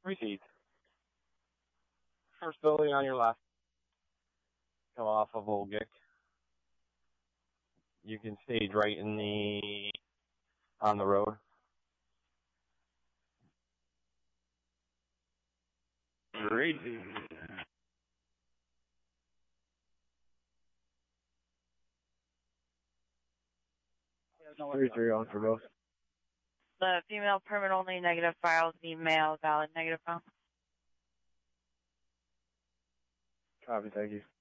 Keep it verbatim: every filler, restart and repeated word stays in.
Received. First building on your left. Come off of Olgic. You can stage right in the, on the road. Great. Three three on for both. The female permit only negative files, the male valid negative file. Copy, thank you.